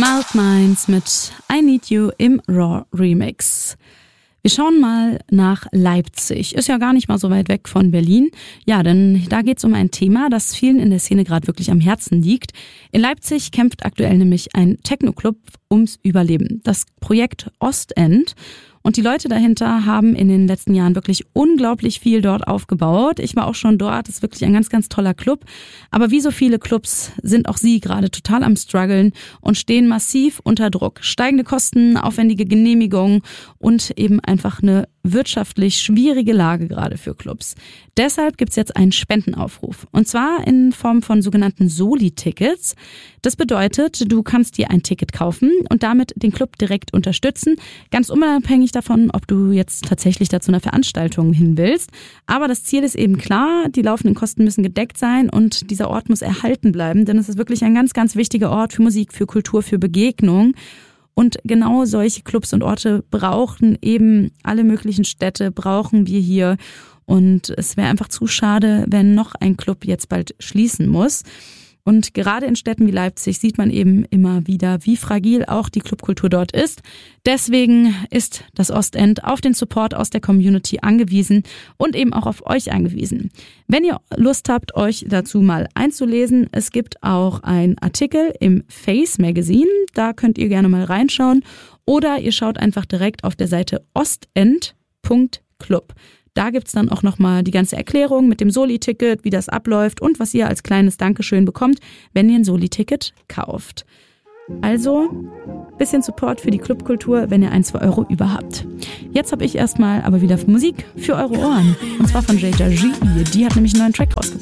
Mild Minds mit I Need You im Raw Remix. Wir schauen mal nach Leipzig. Ist ja gar nicht mal so weit weg von Berlin. Ja, denn da geht es um ein Thema, das vielen in der Szene gerade wirklich am Herzen liegt. In Leipzig kämpft aktuell nämlich ein Techno-Club ums Überleben. Das Projekt Ostend. Und die Leute dahinter haben in den letzten Jahren wirklich unglaublich viel dort aufgebaut. Ich war auch schon dort, ist wirklich ein ganz, ganz toller Club. Aber wie so viele Clubs sind auch sie gerade total am struggeln und stehen massiv unter Druck. Steigende Kosten, aufwendige Genehmigungen und eben einfach eine wirtschaftlich schwierige Lage gerade für Clubs. Deshalb gibt's jetzt einen Spendenaufruf. Und zwar in Form von sogenannten Soli-Tickets. Das bedeutet, du kannst dir ein Ticket kaufen und damit den Club direkt unterstützen. Ganz unabhängig davon, ob du jetzt tatsächlich da zu einer Veranstaltung hin willst. Aber das Ziel ist eben klar, die laufenden Kosten müssen gedeckt sein und dieser Ort muss erhalten bleiben. Denn es ist wirklich ein ganz, ganz wichtiger Ort für Musik, für Kultur, für Begegnung. Und genau solche Clubs und Orte brauchen eben alle möglichen Städte, brauchen wir hier. Und es wäre einfach zu schade, wenn noch ein Club jetzt bald schließen muss. Und gerade in Städten wie Leipzig sieht man eben immer wieder, wie fragil auch die Clubkultur dort ist. Deswegen ist das Ostend auf den Support aus der Community angewiesen und eben auch auf euch angewiesen. Wenn ihr Lust habt, euch dazu mal einzulesen, es gibt auch einen Artikel im Face Magazine, da könnt ihr gerne mal reinschauen. Oder ihr schaut einfach direkt auf der Seite ostend.club. Da gibt's dann auch nochmal die ganze Erklärung mit dem Soli-Ticket, wie das abläuft und was ihr als kleines Dankeschön bekommt, wenn ihr ein Soli-Ticket kauft. Also, bisschen Support für die Clubkultur, wenn ihr 1-2 Euro über habt. Jetzt habe ich erstmal aber wieder Musik für eure Ohren. Und zwar von Jay G. Die hat nämlich einen neuen Track rausgebracht.